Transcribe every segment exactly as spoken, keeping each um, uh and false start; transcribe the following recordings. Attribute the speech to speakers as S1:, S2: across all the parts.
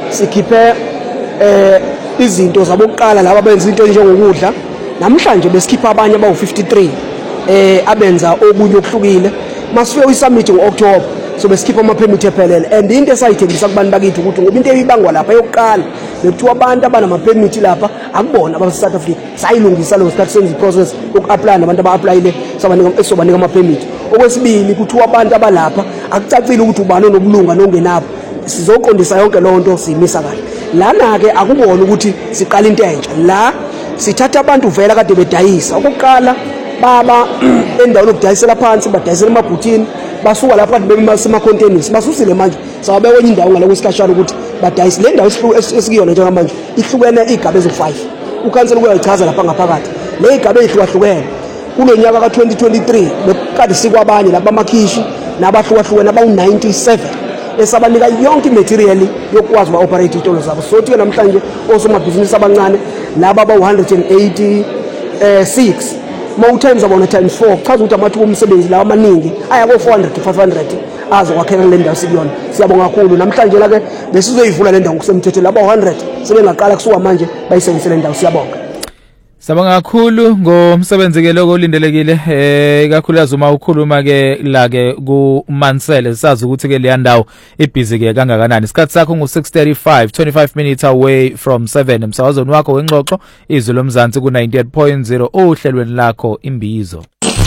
S1: sikhiphe eh izinto zabokuqala laba benza into njengokudla. Namhlanje besikhipha abanye abawu fifty-three eh abenza obunye okuhlukile. Masifike usummit ngoOctober so besikhipha ama permit ephelele and into esayithembisa kubantu bakithi ukuthi ngoba into eyibangwa lapha yokuqala bekuthiwa abantu abanama permit lapha akubona aba South Africa sayilungisa lo start senze process yokuapply nabantu aba-applyile sabanika esobanika ama permit. Okwesibili kuthiwa abantu abalapha akucacile ukuthi ubani onobulunga nongenapho sizoqondisa yonke lonto siyimisa kahle. Lana ke akubona ukuthi siqala into entsha la sithatha abantu vela kade bedayisa okokuqala baba endawo lokudayisela phansi badayisela emabhutini basuka lapha kade bemasema containers basusile manje sababe kwenye indawo ngale kwesihlashana ukuthi badayise le ndawo esikuyona njengamanje ihlukene igaba ezi-five ukhansela kuyayichaza lapha ngaphakathi le igaba ezihlukahlukene kulonyaka ka twenty twenty-three bekade sikwabanye laba amakhishi nabahlukahlukene abawu ninety-seven esabanika yonke imaterial yokwazi ba-operate itolo zabo. So ke namhlanje osomabhizinisi abancane laba abawu one hundred eighty-six mawutimes abona times four chaza ukuthi amathuba omsebenzi lawa amaningi aya ko four hundred to five hundred azo kwakhela le ndawo sikuyona. Siyabonga kakhulu namhlanje la ke besizoyivula le ndawo kusemthethweni laba one hundred sebengaqala kusuka manje bayisebenzise le ndawo. Siyabonga.
S2: Sabonga kakhulu ngomsebenzi ke lokho olindelekile eh kakhulukazi uma ukhuluma ke la ke ku Mansele sazi ukuthi ke le ndawo ibhizi ke kangakanani. Isikhathi sakho ngo six thirty-five twenty-five minutes away from seven emsakazweni wakho wengxoxo izwi lomzansi ku ninety-eight point zero ohlelweni lakho Imbizo.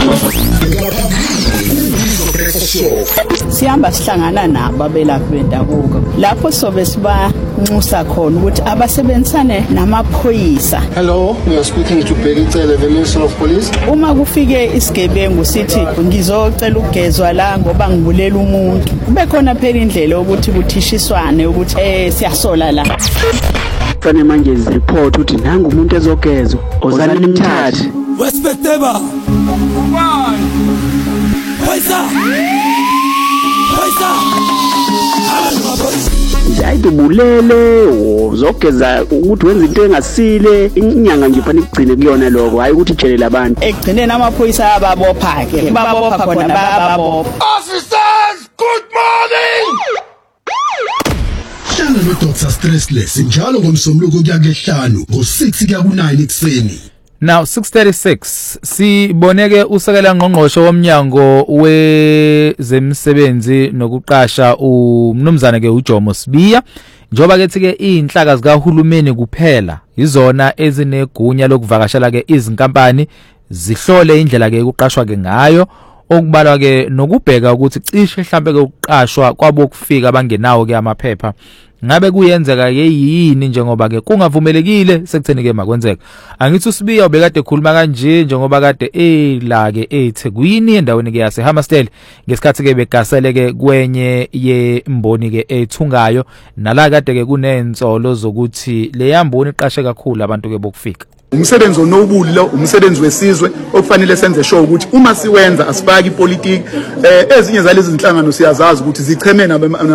S3: Sihamba sihlangana nabo abelaphi bendabuko lapho sobe sibanxusa khona ukuthi abasebenzisane namaphoyisa.
S4: Hello, we are speaking to Bhekicele, the Minister of Police.
S3: Uma kufike isigebengu sithi ngizocela ukugezwa la ngoba ngibulela umuntu kube khona phela indlela ukuthi kuthishiswane ukuthi eh siyasola la.
S5: Fane manje report ukuthi nanga umuntu ezogezwa ozana nimthathe.
S6: Respecteba. Paisa. Paisa.
S5: Njayide bulele uzogeza ukuthi wenza into engasile inyanga nje fana igcine kuyona lokho hayi ukuthi itshelela abantu
S3: egcine namaphoyisa ababopha ke babopha khona babopha.
S6: Officers, good morning.
S7: Hlala no Doctor Stressless njalo ngomsombuluko kuya kehlanu ngo six kuya ku nine ekseni.
S2: Now six thirty-six siboneke usekela ngqongqosho womnyango wezemsebenzi nokuqasha umnumzana ke uJomo Sibiya njoba kethi ke inhlaka zikahulumeni kuphela izona ezinegunya lokuvakashela ke izinkampani zihlole indlela ke ukuqashwa ke ngayo okubalwa ke nokubheka ukuthi cishe mhlambe ke ukuqashwa kwabo kufika abangenawo ke amaphepha ngabe kuyenzeka ke yini njengoba ke kungavumelekile sekutheni ke makwenzeka. Angithi uSibiya ubekade ekhuluma kanje njengoba kade ela ke eThekwini endaweni ke yase Hammersdale ngesikhathi ke begasele ke kwenye yemboni ke ethungayo nala kade ke kunenzolo zokuthi le yamboni iqashe kakhulu abantu ke bokufika.
S8: Umsebenzi onobuli lo umsebenzi wesizwe okufanele senze show ukuthi uma siwenza asifaki ipolitiki eh ezinye zalezi zinhlangano siyazazi ukuthi zicheme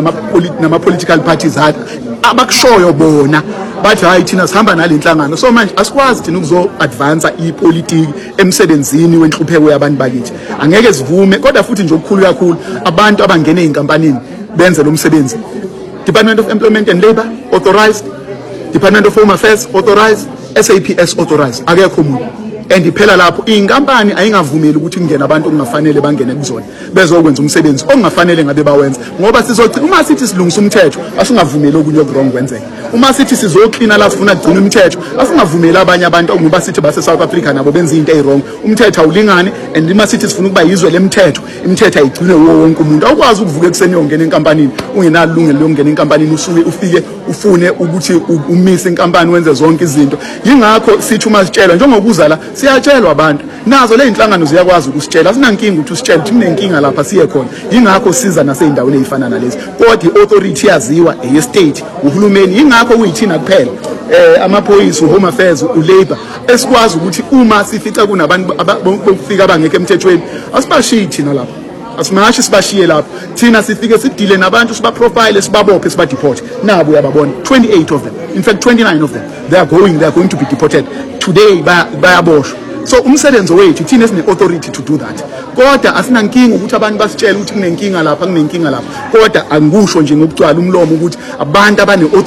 S8: nama political parties hati abakushoyo bona bathi hayi thina sihamba nalenhlangano so manje asikwazi thina ukuzo advance ipolitiki emsebenzini wenhlupheko yabantu bakithi angeke sivume kodwa futhi nje okukhulu kakhulu abantu abangene einkampanini benze lo msebenzi. Department of Employment and Labour authorized, Department of Home Affairs authorized, S A P S authorized akekho umuntu and iphela lapho inkampani ayingavumeli ukuthi kungena abantu ongafanele bangene kuzona bezokwenza umsebenzi ongafanele ngabe bawenza ngoba sizothi uma sithi silungisa umthetho asingavumeli okunye wrong kwenzeka uma sithi sizocleana la sifuna ukugcina umthetho asingavumeli abanye abantu ngoba sithi base South Africa nabo benza into ewrong umthetho awulingani and uma sithi sifuna ukuba yizwe lemthetho imithetho ayigcine wonke umuntu awukwazi ukuvuka ekseni yongena enkampanini ungenalungelo lokungena enkampanini usuke ufike ufune ukuthi umise inkampani wenze zonke izinto yingakho sithi uma sitshela njengokuzala siyatshelwa abantu nazo le inhlangano ziyakwazi ukusitshela sinankinga ukuthi usitshele ukuthi kunenkinga lapha siye khona yingakho siza naseyindaweni ezifana nalezi kodwa iauthority yaziwa eye state uhulumeni yingakho uyithina kuphela eh amaphoyisa uHome Affairs uLabor esikwazi ukuthi uma sifica kunabantu bokufika abangeke emthethweni asibashiyi thina lapha asimashi sibashiye lapha thina sifike sidile nabantu siba profile sibabophe siba deport nabo uyababona twenty-eight of them in fact twenty-nine of them they are going they are going to be deported today bayaboshwa. So umsebenzi wethu thina esine authority to do that kodwa asinankinga ukuthi abantu basitshela ukuthi kunenkinga lapha kunenkinga lapha kodwa angikusho nje ngokucwala umlomo ukuthi abantu abane